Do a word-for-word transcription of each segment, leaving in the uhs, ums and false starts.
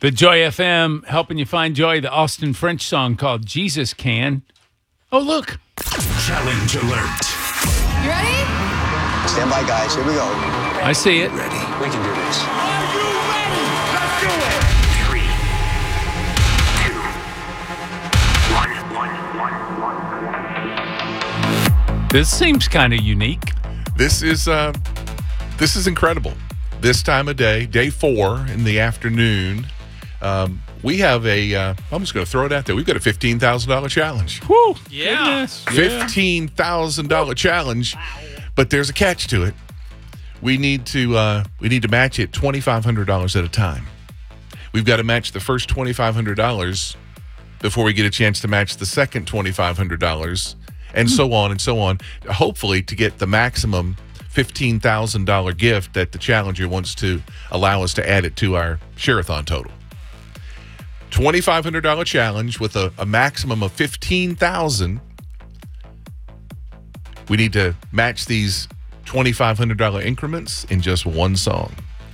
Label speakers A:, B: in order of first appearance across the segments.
A: The Joy F M helping you find joy. The Austin French song called Jesus Can. Oh, look.
B: Challenge alert.
C: You ready?
D: Stand by, guys. Here we go.
A: I see it.
B: Ready.
D: We can do this.
B: Are you ready? Let's do it. Three, two, one, one, one, one.
A: This seems kind of unique.
E: This is uh, this is incredible. This time of day, day four in the afternoon, um, we have a. Uh, I'm just going to throw it out there. We've got a fifteen thousand dollar challenge.
A: Whew.
F: Yeah.
E: Fifteen thousand dollar challenge, but there's a catch to it. We need to uh, we need to match it twenty five hundred dollars at a time. We've got to match the first twenty five hundred dollars before we get a chance to match the second twenty five hundred dollars, and so on and so on. Hopefully, to get the maximum fifteen thousand dollars gift that the challenger wants to allow us to add it to our Share-a-thon total. twenty-five hundred dollars challenge with a, a maximum of fifteen thousand dollars. We need to match these twenty-five hundred dollars increments in just one song.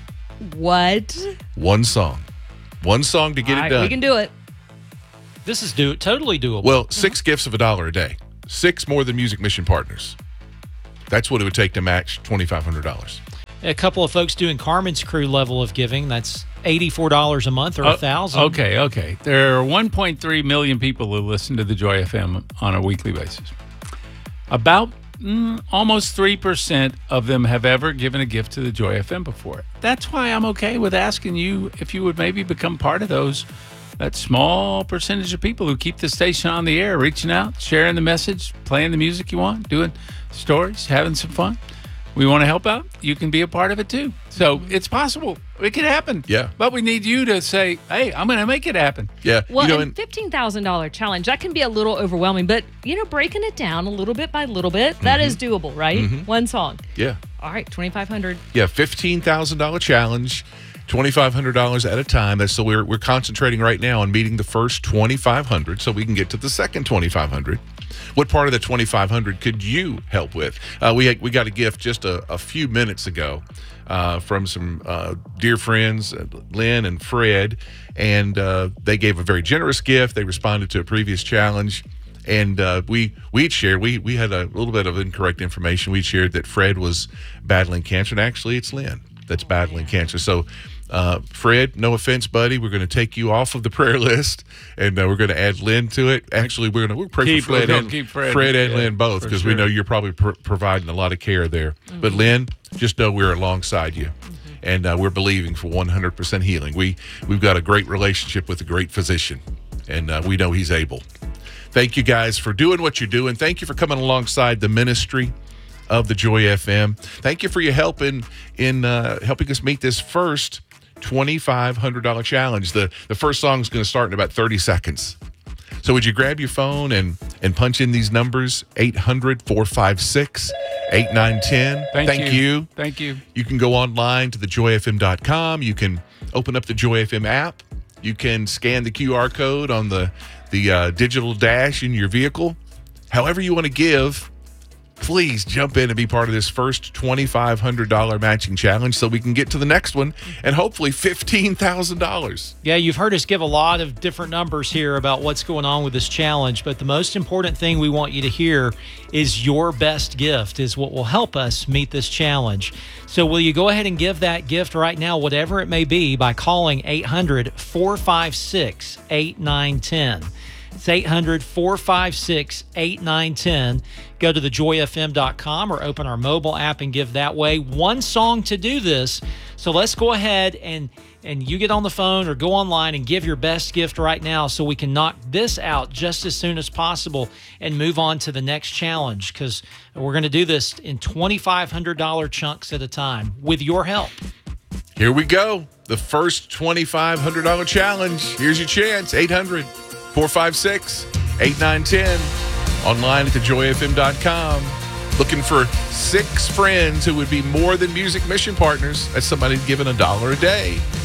C: What?
E: One song. One song to get
C: All
E: it
C: right,
E: done.
C: we can do it.
F: This is do totally doable.
E: Well, six gifts of a dollar a day. Six more than Music Mission Partners. That's what it would take to match twenty-five hundred dollars.
F: A couple of folks doing Carmen's Crew level of giving. That's eighty-four dollars a month or
A: Oh,
F: a thousand.
A: Okay, okay. There are one point three million people who listen to the Joy F M on a weekly basis. About mm, almost three percent of them have ever given a gift to the Joy F M before. That's why I'm okay with asking you if you would maybe become part of those, that small percentage of people who keep the station on the air, reaching out, sharing the message, playing the music you want, doing stories, having some fun. We want to help out. You can be a part of it too. So it's possible. It can happen.
E: Yeah.
A: But we need you to say, hey, I'm going to make it happen.
E: Yeah.
C: Well,
E: you know,
C: and
E: and
C: fifteen thousand dollars challenge, that can be a little overwhelming, but, you know, breaking it down a little bit by little bit, that is doable, right? One song.
E: yeah.
C: All right, twenty-five hundred dollars.
E: Yeah, fifteen thousand dollars challenge, twenty-five hundred dollars at a time. That's so we're we're concentrating right now on meeting the first twenty-five hundred dollars so we can get to the second twenty-five hundred dollars. What part of the twenty-five hundred dollars could you help with? Uh, we had, we got a gift just a, a few minutes ago uh, from some uh, dear friends, uh, Lynn and Fred, and uh, they gave a very generous gift. They responded to a previous challenge. And uh, we we shared, we we had a little bit of incorrect information. We shared that Fred was battling cancer, and actually it's Lynn that's battling cancer. So, uh, Fred, no offense, buddy, we're going to take you off of the prayer list, and uh, we're going to add Lynn to it. Actually, we're going to we'll pray
A: Keep-
E: for Fred
A: we'll
E: and
A: keep Fred.
E: Fred and
A: Yeah,
E: Lynn both,
A: for
E: because we
A: sure.
E: know you're probably pr- providing a lot of care there. But Lynn, just know we're alongside you. And uh, we're believing for one hundred percent healing. We, we've got a great relationship with a great physician, and uh, we know he's able. Thank you guys for doing what you're doing. Thank you for coming alongside the ministry of the Joy F M. Thank you for your help in, in uh, helping us meet this first twenty-five hundred dollars challenge. The, the first song is going to start in about thirty seconds. So would you grab your phone and, and punch in these numbers, eight hundred, four five six, eight nine one zero.
A: Thank,
E: Thank you.
A: Thank you.
E: You can go online to the joy f m dot com. You can open up the Joy F M app. You can scan the Q R code on the, the uh, digital dash in your vehicle. However you want to give, please jump in and be part of this first twenty-five hundred dollars matching challenge so we can get to the next one and hopefully fifteen thousand dollars.
F: Yeah, you've heard us give a lot of different numbers here about what's going on with this challenge, but the most important thing we want you to hear is your best gift is what will help us meet this challenge. So will you go ahead and give that gift right now, whatever it may be, by calling eight hundred, four five six, eight nine one zero. It's eight hundred, four five six, eight nine one zero. Go to the joy f m dot com or open our mobile app and give that way. One song to do this. So let's go ahead and and you get on the phone or go online and give your best gift right now so we can knock this out just as soon as possible and move on to the next challenge, because we're going to do this in twenty-five hundred dollars chunks at a time with your help.
E: Here we go. The first twenty-five hundred dollars challenge. Here's your chance. eight hundred, four five six, eight nine one zero. Online at the joy f m dot com. Looking for six friends who would be more than Music Mission Partners. That's somebody giving a dollar a day.